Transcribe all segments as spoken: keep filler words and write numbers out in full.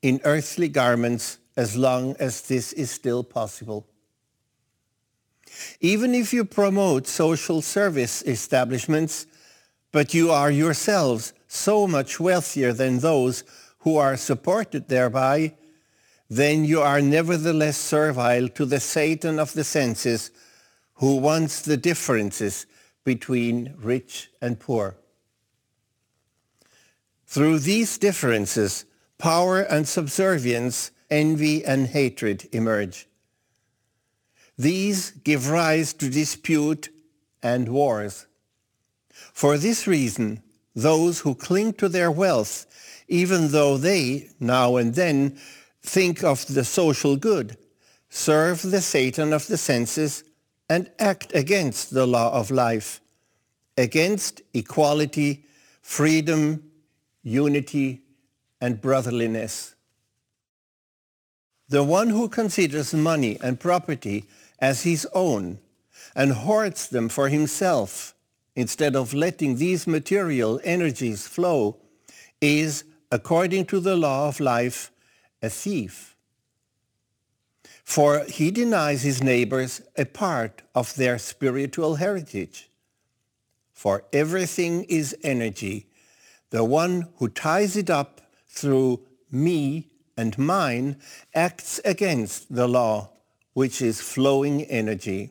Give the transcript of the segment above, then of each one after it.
in earthly garments as long as this is still possible. Even if you promote social service establishments, but you are yourselves so much wealthier than those who are supported thereby, then you are nevertheless servile to the Satan of the senses, who wants the differences between rich and poor. Through these differences, power and subservience, envy and hatred emerge. These give rise to dispute and wars. For this reason, those who cling to their wealth, even though they, now and then, think of the social good, serve the Satan of the senses and act against the law of life, against equality, freedom, unity, and brotherliness. The one who considers money and property as his own and hoards them for himself instead of letting these material energies flow is, according to the law of life, a thief. For he denies his neighbors a part of their spiritual heritage. For everything is energy. The one who ties it up through me and mine acts against the law, which is flowing energy.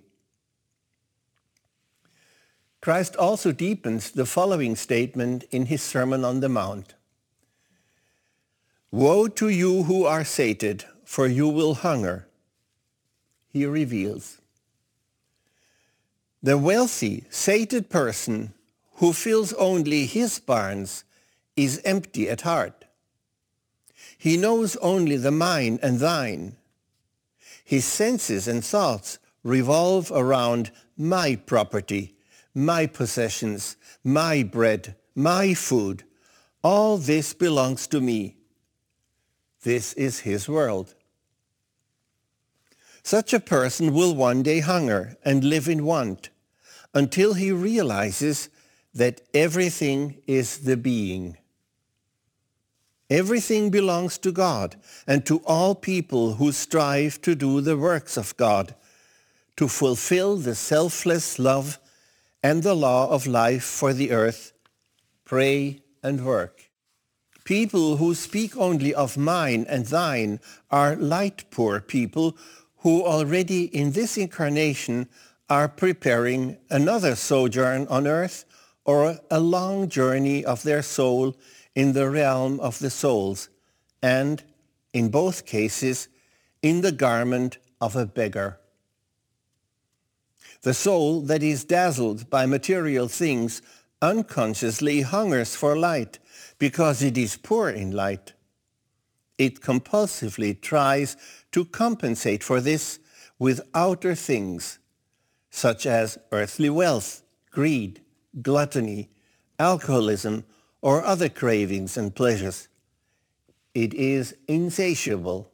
Christ also deepens the following statement in his Sermon on the Mount. Woe to you who are sated, for you will hunger. He reveals. The wealthy, sated person who fills only his barns is empty at heart. He knows only the mine and thine. His senses and thoughts revolve around my property, my possessions, my bread, my food. All this belongs to me. This is his world. Such a person will one day hunger and live in want until he realizes that everything is the being. Everything belongs to God and to all people who strive to do the works of God, to fulfill the selfless love and the law of life for the earth, pray and work. People who speak only of mine and thine are light-poor people who already in this incarnation are preparing another sojourn on earth or a long journey of their soul in the realm of the souls, and, in both cases, in the garment of a beggar. The soul that is dazzled by material things unconsciously hungers for light because it is poor in light. It compulsively tries to compensate for this with outer things, such as earthly wealth, greed, gluttony, alcoholism, or other cravings and pleasures. It is insatiable.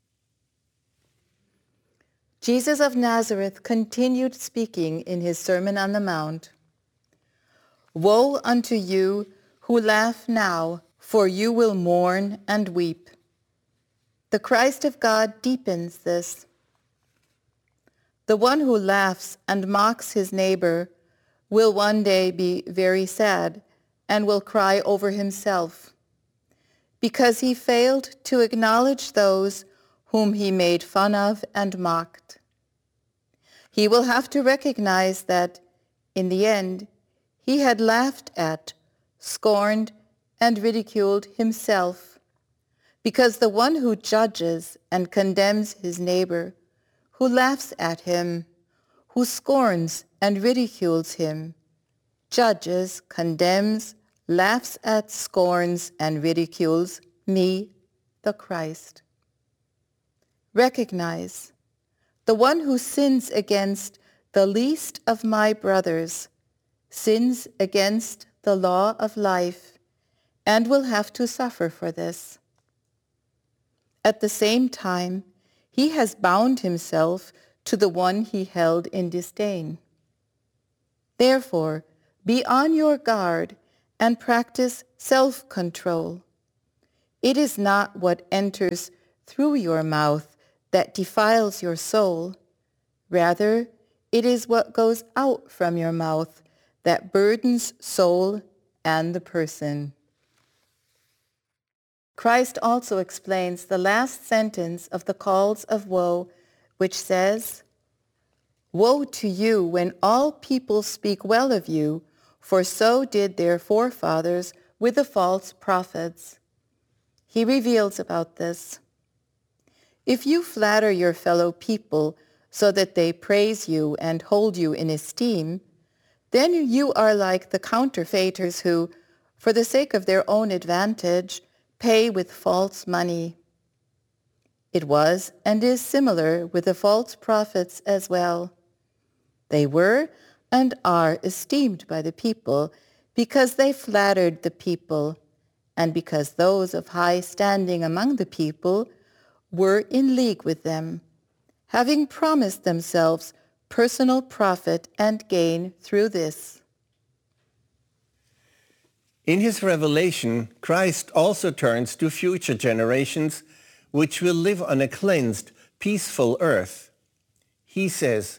Jesus of Nazareth continued speaking in his Sermon on the Mount. Woe unto you who laugh now, for you will mourn and weep. The Christ of God deepens this. The one who laughs and mocks his neighbor will one day be very sad and will cry over himself, because he failed to acknowledge those whom he made fun of and mocked. He will have to recognize that, in the end, he had laughed at, scorned, and ridiculed himself, because the one who judges and condemns his neighbor, who laughs at him, who scorns and ridicules him, judges, condemns, laughs at, scorns, and ridicules me, the Christ. Recognize, the one who sins against the least of my brothers sins against the law of life and will have to suffer for this. At the same time, he has bound himself to the one he held in disdain. Therefore, be on your guard and practice self-control. It is not what enters through your mouth that defiles your soul. Rather, it is what goes out from your mouth that burdens soul and the person. Christ also explains the last sentence of the calls of woe, which says, "Woe to you when all people speak well of you, for so did their forefathers with the false prophets." He reveals about this. If you flatter your fellow people so that they praise you and hold you in esteem, then you are like the counterfeiters who, for the sake of their own advantage, pay with false money. It was and is similar with the false prophets as well. They were and are esteemed by the people because they flattered the people, and because those of high standing among the people were in league with them, having promised themselves personal profit and gain through this. In his revelation, Christ also turns to future generations which will live on a cleansed, peaceful earth. He says,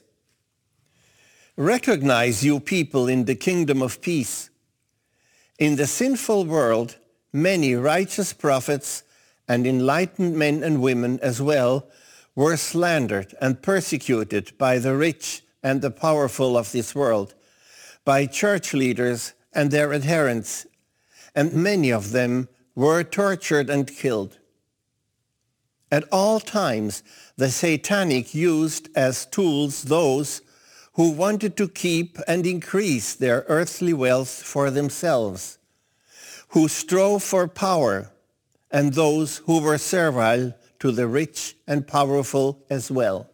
"Recognize, you people in the kingdom of peace. In the sinful world, many righteous prophets and enlightened men and women as well were slandered and persecuted by the rich and the powerful of this world, by church leaders and their adherents, and many of them were tortured and killed. At all times, the satanic used as tools those who wanted to keep and increase their earthly wealth for themselves, who strove for power, and those who were servile to the rich and powerful as well.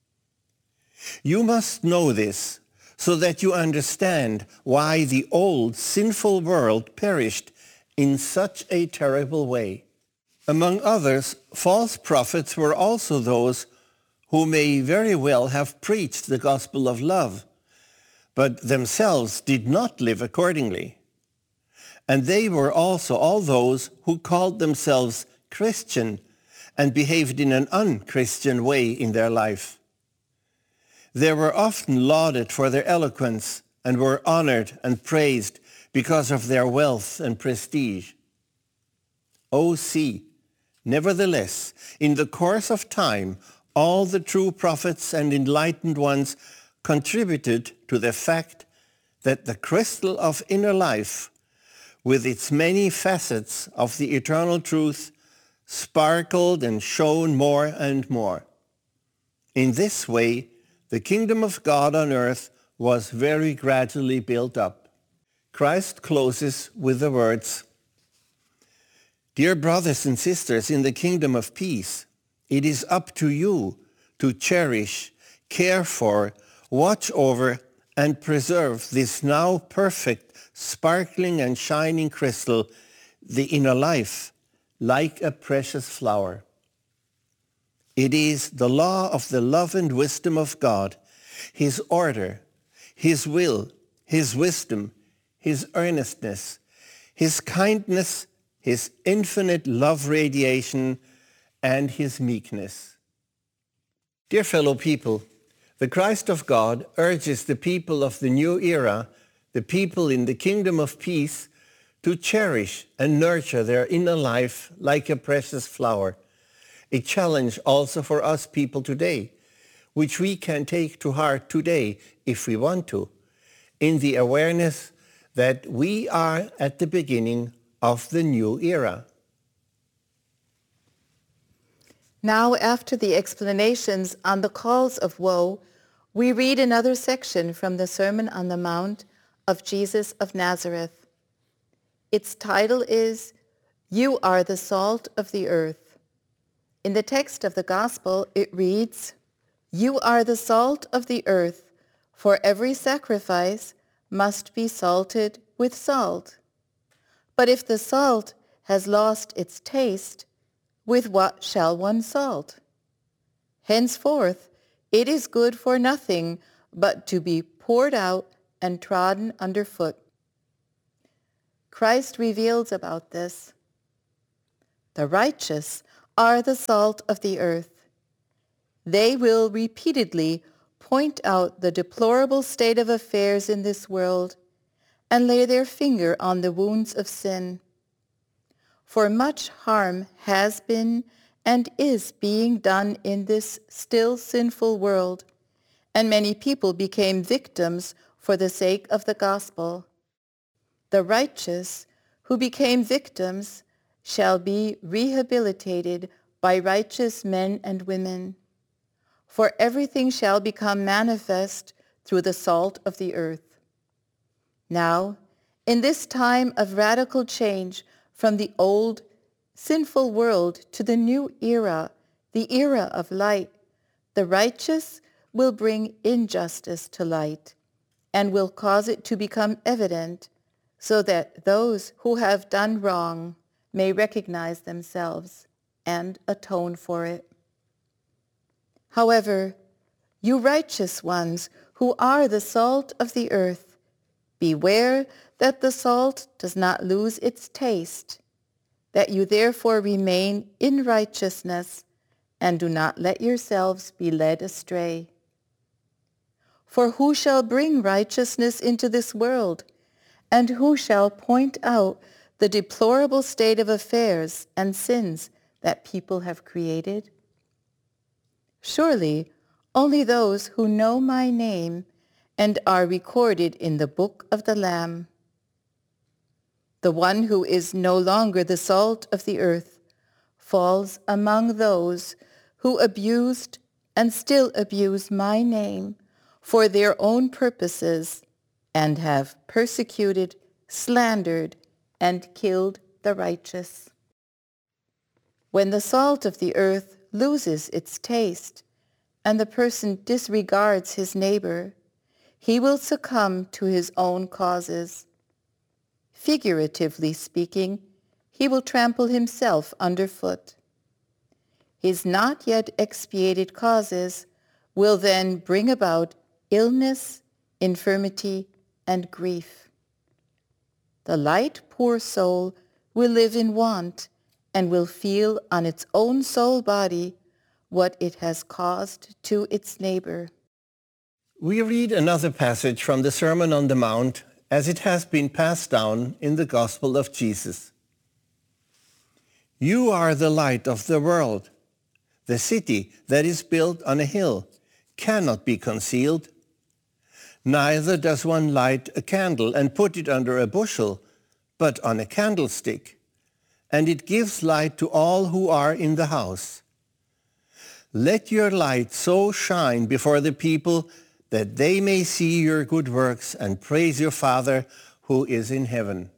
You must know this so that you understand why the old sinful world perished in such a terrible way. Among others, false prophets were also those who may very well have preached the gospel of love, but themselves did not live accordingly. And they were also all those who called themselves Christian and behaved in an unchristian way in their life. They were often lauded for their eloquence and were honored and praised because of their wealth and prestige. Oh, see, nevertheless, in the course of time, all the true prophets and enlightened ones contributed to the fact that the crystal of inner life, with its many facets of the eternal truth, sparkled and shone more and more. In this way, the kingdom of God on earth was very gradually built up. Christ closes with the words, "Dear brothers and sisters in the kingdom of peace, it is up to you to cherish, care for, watch over, and preserve this now perfect, sparkling and shining crystal, the inner life, like a precious flower. It is the law of the love and wisdom of God, his order, his will, his wisdom, his earnestness, his kindness, his infinite love radiation, and his meekness." Dear fellow people, the Christ of God urges the people of the new era, the people in the kingdom of peace, to cherish and nurture their inner life like a precious flower, a challenge also for us people today, which we can take to heart today if we want to, in the awareness that we are at the beginning of the new era. Now, after the explanations on the calls of woe, we read another section from the Sermon on the Mount of Jesus of Nazareth. Its title is, "You are the salt of the earth." In the text of the Gospel, it reads, "You are the salt of the earth, for every sacrifice must be salted with salt. But if the salt has lost its taste, with what shall one salt? Henceforth, it is good for nothing but to be poured out and trodden underfoot." Christ reveals about this. The righteous are the salt of the earth. They will repeatedly point out the deplorable state of affairs in this world and lay their finger on the wounds of sin. For much harm has been and is being done in this still sinful world, and many people became victims for the sake of the gospel. The righteous who became victims shall be rehabilitated by righteous men and women. For everything shall become manifest through the salt of the earth. Now, in this time of radical change from the old sinful world to the new era, the era of light, the righteous will bring injustice to light and will cause it to become evident so that those who have done wrong may recognize themselves and atone for it. However, you righteous ones who are the salt of the earth, beware that the salt does not lose its taste, that you therefore remain in righteousness and do not let yourselves be led astray. For who shall bring righteousness into this world, and who shall point out the deplorable state of affairs and sins that people have created? Surely only those who know my name and are recorded in the book of the Lamb. The one who is no longer the salt of the earth falls among those who abused and still abuse my name for their own purposes and have persecuted, slandered, and killed the righteous. When the salt of the earth loses its taste and the person disregards his neighbor, he will succumb to his own causes. Figuratively speaking, he will trample himself underfoot. His not yet expiated causes will then bring about illness, infirmity, and grief. The light poor soul will live in want and will feel on its own soul body what it has caused to its neighbor. We read another passage from the Sermon on the Mount as it has been passed down in the Gospel of Jesus. You are the light of the world. The city that is built on a hill cannot be concealed. Neither does one light a candle and put it under a bushel, but on a candlestick, and it gives light to all who are in the house. Let your light so shine before the people that they may see your good works and praise your Father who is in heaven.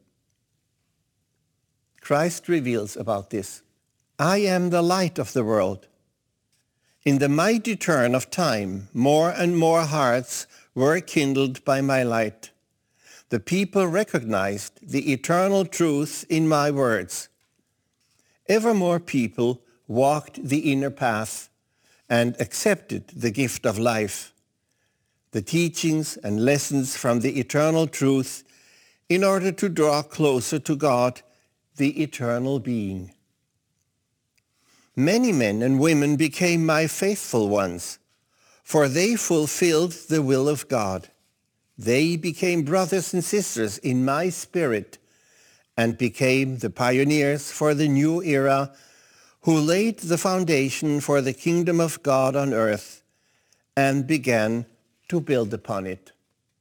Christ reveals about this. I am the light of the world. In the mighty turn of time, more and more hearts were kindled by my light. The people recognized the eternal truth in my words. Ever more people walked the inner path and accepted the gift of life, the teachings and lessons from the eternal truth, in order to draw closer to God, the eternal being. Many men and women became my faithful ones, for they fulfilled the will of God. They became brothers and sisters in my spirit and became the pioneers for the new era who laid the foundation for the kingdom of God on earth and began to build upon it.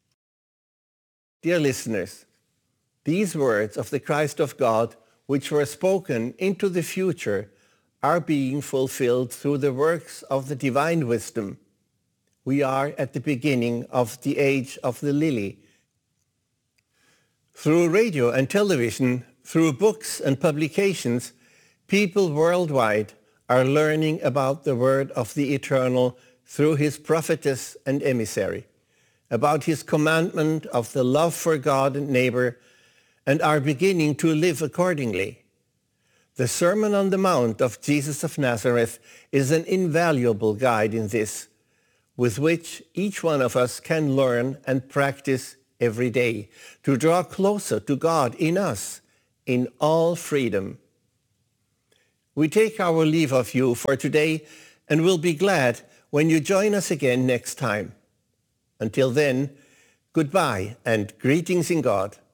Dear listeners, these words of the Christ of God, which were spoken into the future, are being fulfilled through the works of the divine wisdom. We are at the beginning of the age of the lily. Through radio and television, through books and publications, people worldwide are learning about the word of the Eternal through his prophetess and emissary, about his commandment of the love for God and neighbor, and are beginning to live accordingly. The Sermon on the Mount of Jesus of Nazareth is an invaluable guide in this, with which each one of us can learn and practice every day to draw closer to God in us in all freedom. We take our leave of you for today and will be glad when you join us again next time. Until then, goodbye and greetings in God.